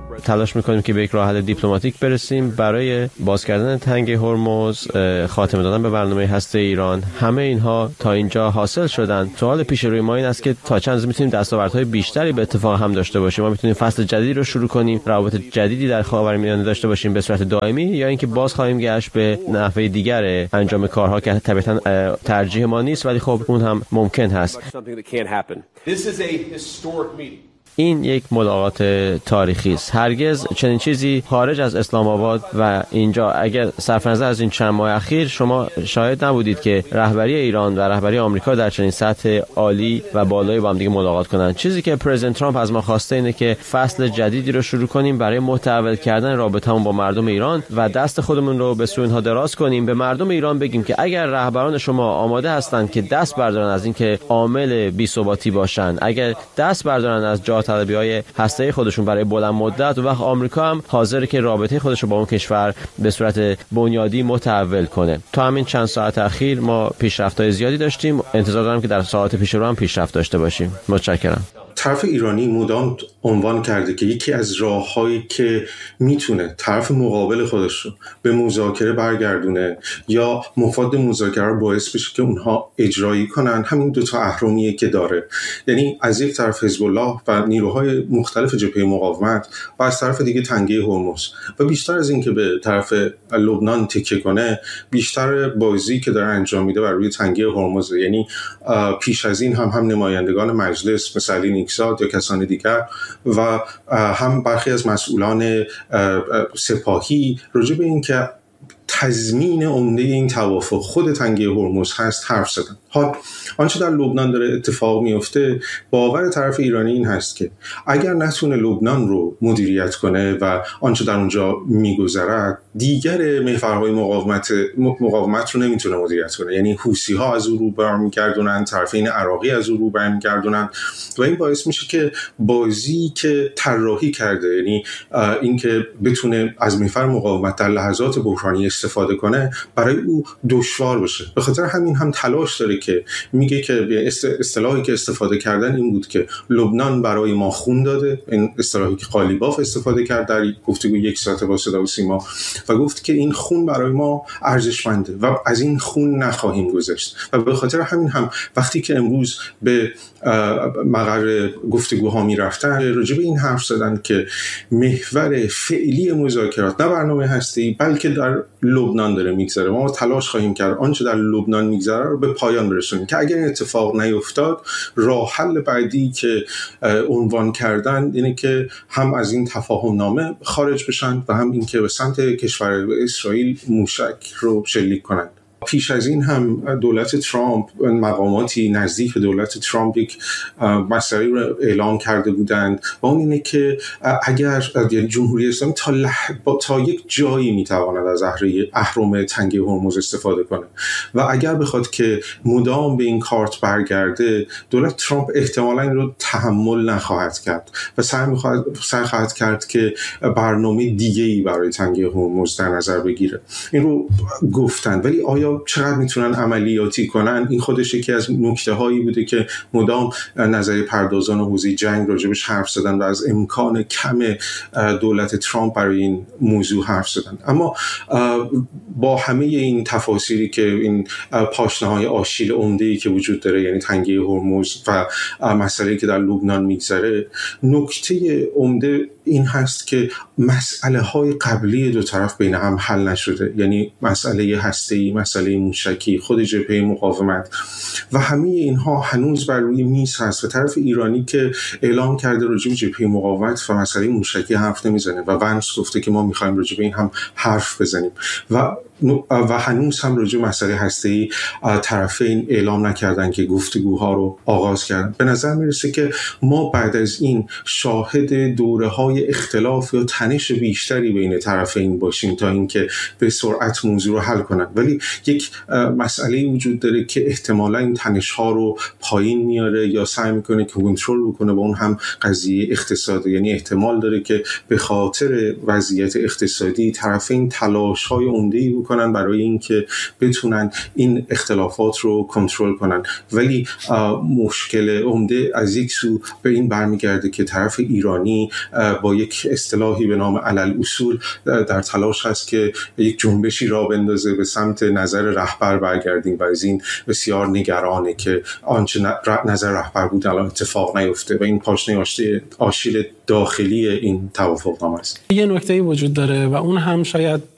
تلاش میکنیم که به یک راه حل دیپلماتیک برسیم برای باز کردن تنگ هرمز، خاتمه دادن به برنامه هسته ایران. همه اینها تا اینجا حاصل شدن. سوال پیش روی ما این است که تا چند روز میتونیم دستاوردهای بیشتری به اتفاق هم داشته باشیم. ما میتونیم فصل جدیدی رو شروع کنیم، روابط جدیدی در خاورمیانه داشته باشیم به صورت دائمی، یا اینکه باز خواهیم گشت به نحوه دیگر انجام کارها که طبعاً ترجیح ما نیست، ولی خب اون هم ممکن هست. این یک ملاقات تاریخی است. هرگز چنین چیزی خارج از اسلام آباد و اینجا، اگر صرف نظر از این چند ماه اخیر، شما شاهد نبودید که رهبری ایران و رهبری آمریکا در چنین سطح عالی و بالایی با هم دیگه ملاقات کنند. چیزی که پرزیدنت ترامپ از ما خواسته اینه که فصل جدیدی رو شروع کنیم برای متحول کردن رابطمون با مردم ایران و دست خودمون رو به سوی اونها دراز کنیم. به مردم ایران بگیم که اگر رهبران شما آماده هستند که دست بردارن از اینکه عامل بی‌ثباتی باشن، اگر دست بردارن از طلبی‌های هسته‌ای خودشون برای بلند مدت، و وقت آمریکا هم حاضره که رابطه خودش رو با اون کشور به صورت بنیادی متحول کنه. تا همین چند ساعت اخیر ما پیشرفت‌های زیادی داشتیم. انتظار دارم که در ساعات پیش رو هم پیشرفت داشته باشیم. متشکرم. طرف ایرانی مدام عنوان کرده که یکی از راه‌هایی که میتونه طرف مقابل خودش رو به مذاکره برگردونه یا مفاد مذاکره رو باعث بشه که اونها اجرایی کنن، همین دو تا اهرمیه که داره. یعنی از یک طرف حزب الله و نیروهای مختلف جبهه مقاومت و از طرف دیگه تنگه هرمز. و بیشتر از این که به طرف لبنان تکیه کنه، بیشتر بازی که داره انجام میده بر روی تنگه هرمز. یعنی پیش از این هم نمایندگان مجلس مثل علی نیکزاد یا کسان دیگر و هم برخی از مسئولان سپاهی راجع به این که تضمین عمده این توافق خود تنگه هرمز هست حرف زدن. حال آنچه در لبنان داره اتفاق میفته، باور طرف ایرانی این هست که اگر نتونه لبنان رو مدیریت کنه و آنچه در اونجا میگذرد، دیگر محورهای مقاومت رو نمیتونه مدیریت کنه. یعنی حوثی ها از او رو برمیگردونن، طرفین عراقی از او رو برمیگردونن و این باعث میشه که بازی که طراحی کرده، یعنی اینکه بتونه از محور مقاومت در لحظات بحرانی استفاده کنه، برای او دشوار بشه. به خاطر همین هم تلاش داره که میگه که اصطلاحی که استفاده کردن این بود که لبنان برای ما خون داده، این اصطلاحی که قالیباف استفاده کرد در گفتگو 1 ساعت با صدا و سیما، و گفت که این خون برای ما ارزشمنده و از این خون نخواهیم گذشت. و به خاطر همین هم وقتی که امروز به مقر گفتگوها میرفتن، راجع به این حرف زدن که محور فعلی مذاکرات نه برنامه هسته‌ای بلکه در لبنان داره میگذره. ما تلاش خواهیم کرد آنچه در لبنان میگذره رو به پایان برسونیم که اگر این اتفاق نیفتاد، راه حل بعدی که عنوان کردن اینه که هم از این تفاهم نامه خارج بشن و هم این که به سمت کشور اسرائیل موشک رو شلیک کنند. پیش از این هم دولت ترامپ، مقاماتی نزدیک به دولت ترامپ یک مسئله رو اعلام کرده بودند و اون اینه که اگر جمهوری اسلامی تا یک جایی میتواند از اهرم تنگه هرمز استفاده کنه و اگر بخواد که مدام به این کارت برگرده، دولت ترامپ احتمالاً این رو تحمل نخواهد کرد و سعی خواهد کرد که برنامه دیگه‌ای برای تنگه هرمز در نظر بگیره. این رو گفتن، ولی آیا چقدر میتونن عملیاتی کنن؟ این خودش یکی از نکته هایی بوده که مدام نظریه پردازان حوزه جنگ راجبش حرف زدن و از امکان کم دولت ترامپ برای این موضوع حرف زدن. اما با همه این تفاصیلی که این پاشنه‌های آشیل عمده‌ای که وجود داره، یعنی تنگه هرمز و مسئله‌ای که در لبنان میگذره، نکته عمده این هست که مسئله‌های قبلی دو طرف بین هم حل نشده، یعنی مسئله هسته‌ای، مسئله موشکی، خود جبهه مقاومت و همه اینها هنوز بر روی میز هست و طرف ایرانی که اعلام کرده راجع به جبهه مقاومت و مسئله موشکی حرف نمیزنه و ونس گفته که ما می‌خوایم راجع به این هم حرف بزنیم و هنوز هم راجع به مسئله هسته‌ای طرفین اعلام نکردن که گفتگوها رو آغاز کردن. به نظر میرسه که ما بعد از این شاهد دوره‌های اختلاف یا تنش بیشتری بین طرفین باشیم تا اینکه به سرعت موضوع رو حل کنن. ولی یک مسئله وجود داره که احتمالاً این تنش‌ها رو پایین میاره یا سعی میکنه که کنترل بکنه، با اون هم قضیه اقتصادی. یعنی احتمال داره که به خاطر وضعیت اقتصادی طرفین تلاش‌های عمده‌ای بکنن برای اینکه بتونن این اختلافات رو کنترل کنن. ولی مشکل عمده از یک سو به این برمیگرده که طرف ایرانی با یک اصطلاحی به نام علل اصول در تلاش هست که یک جنبشی را بندازه به سمت نظر رهبر برگردیم و از این بسیار نگرانه که آنچه نظر رهبر بود الان اتفاق نیفته و این پاشنه آشیل داخلی این توافقنامه است. یه نکته‌ای وجود داره و اون هم شاید